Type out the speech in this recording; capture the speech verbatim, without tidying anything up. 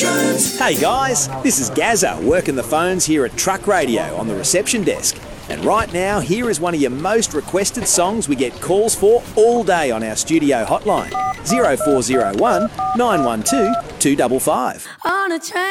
Electrons. Hey guys, this is Gazza working the phones here at Truck Radio on the reception desk. And right now, here is one of your most requested songs we get calls for all day on our studio hotline. zero four zero one, nine one two, two five five. On a train.